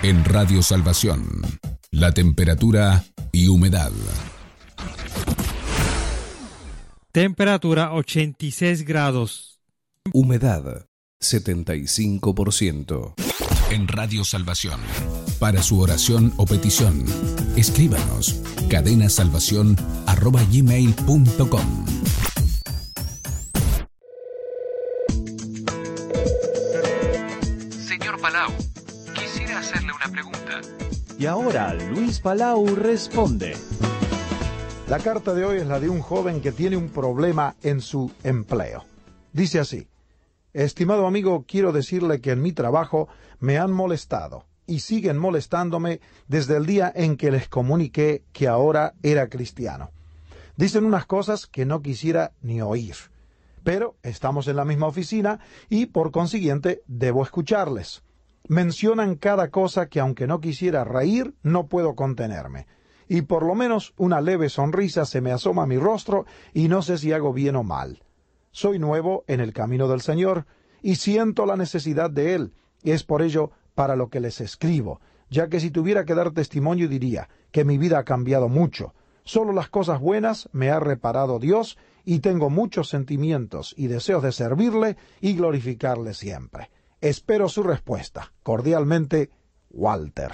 En Radio Salvación, la temperatura y humedad. Temperatura 86 grados. Humedad 75%. En Radio Salvación, para su oración o petición, escríbanos cadenasalvacion@gmail.com. Señor Palau, quisiera hacerle una pregunta. Y ahora Luis Palau responde. La carta de hoy es la de un joven que tiene un problema en su empleo. Dice así: estimado amigo, quiero decirle que en mi trabajo me han molestado y siguen molestándome desde el día en que les comuniqué que ahora era cristiano. Dicen unas cosas que no quisiera ni oír, pero estamos en la misma oficina y por consiguiente debo escucharles. Mencionan cada cosa que aunque no quisiera reír, no puedo contenerme. Y por lo menos una leve sonrisa se me asoma a mi rostro y no sé si hago bien o mal. Soy nuevo en el camino del Señor y siento la necesidad de Él, y es por ello para lo que les escribo, ya que si tuviera que dar testimonio diría que mi vida ha cambiado mucho. Solo las cosas buenas me ha reparado Dios y tengo muchos sentimientos y deseos de servirle y glorificarle siempre. Espero su respuesta. Cordialmente, Walter.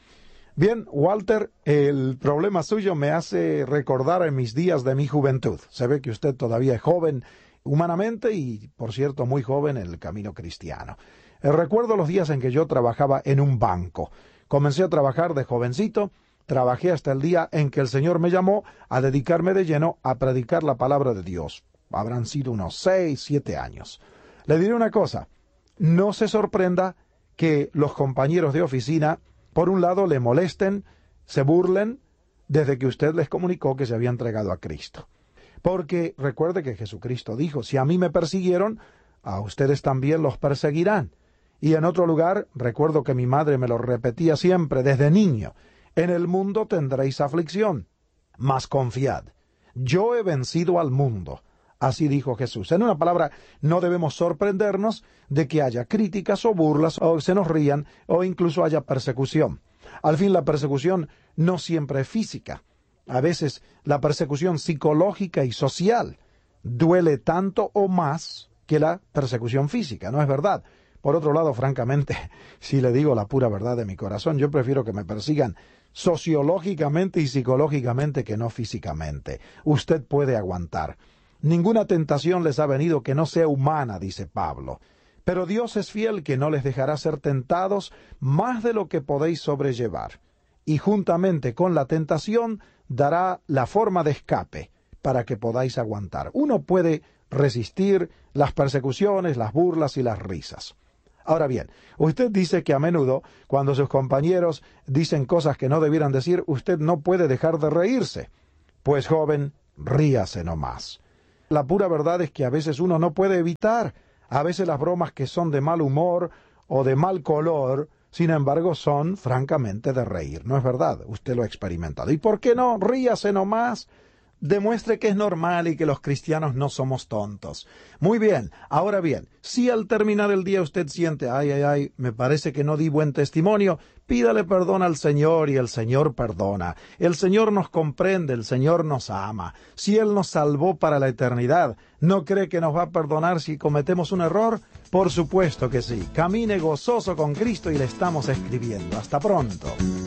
Bien, Walter, el problema suyo me hace recordar en mis días de mi juventud. Se ve que usted todavía es joven humanamente y, por cierto, muy joven en el camino cristiano. Recuerdo los días en que yo trabajaba en un banco. Comencé a trabajar de jovencito, trabajé hasta el día en que el Señor me llamó a dedicarme de lleno a predicar la palabra de Dios. Habrán sido unos 6, 7 años. Le diré una cosa, no se sorprenda que los compañeros de oficina, por un lado, le molesten, se burlen, desde que usted les comunicó que se había entregado a Cristo. Porque recuerde que Jesucristo dijo, si a mí me persiguieron, a ustedes también los perseguirán. Y en otro lugar, recuerdo que mi madre me lo repetía siempre desde niño, en el mundo tendréis aflicción, mas confiad, yo he vencido al mundo. Así dijo Jesús. En una palabra, no debemos sorprendernos de que haya críticas o burlas, o se nos rían, o incluso haya persecución. Al fin, la persecución no siempre es física. A veces, la persecución psicológica y social duele tanto o más que la persecución física, ¿no es verdad? Por otro lado, francamente, si le digo la pura verdad de mi corazón, yo prefiero que me persigan sociológicamente y psicológicamente que no físicamente. Usted puede aguantar. Ninguna tentación les ha venido que no sea humana, dice Pablo. Pero Dios es fiel, que no les dejará ser tentados más de lo que podéis sobrellevar. Y juntamente con la tentación dará la forma de escape para que podáis aguantar. Uno puede resistir las persecuciones, las burlas y las risas. Ahora bien, usted dice que a menudo, cuando sus compañeros dicen cosas que no debieran decir, usted no puede dejar de reírse. Pues joven, ríase nomás. La pura verdad es que a veces uno no puede evitar, a veces las bromas que son de mal humor o de mal color, sin embargo son francamente de reír, ¿no es verdad? Usted lo ha experimentado. ¿Y por qué no? Ríase nomás. Demuestre que es normal y que los cristianos no somos tontos. Muy bien, ahora bien, si al terminar el día usted siente, ay, me parece que no di buen testimonio, pídale perdón al Señor y el Señor perdona. El Señor nos comprende, el Señor nos ama. Si Él nos salvó para la eternidad, ¿no cree que nos va a perdonar si cometemos un error? Por supuesto que sí. Camine gozoso con Cristo y le estamos escribiendo. Hasta pronto.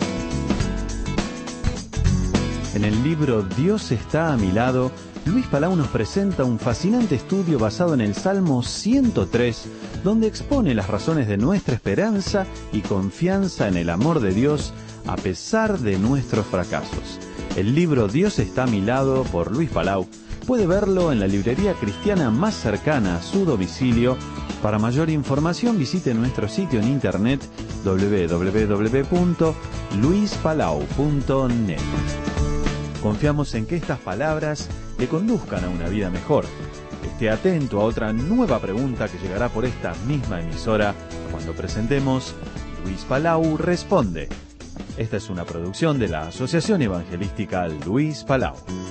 En el libro Dios está a mi lado, Luis Palau nos presenta un fascinante estudio basado en el Salmo 103, donde expone las razones de nuestra esperanza y confianza en el amor de Dios a pesar de nuestros fracasos. El libro Dios está a mi lado, por Luis Palau, puede verlo en la librería cristiana más cercana a su domicilio. Para mayor información visite nuestro sitio en internet www.luispalau.net. Confiamos en que estas palabras le conduzcan a una vida mejor. Esté atento a otra nueva pregunta que llegará por esta misma emisora cuando presentemos Luis Palau Responde. Esta es una producción de la Asociación Evangelística Luis Palau.